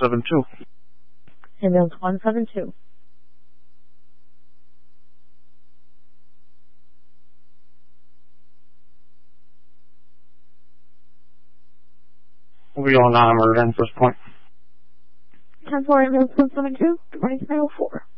172. Ambulance 172. We'll be on non-emergent at this point. 10-4, ambulance 172, 2304.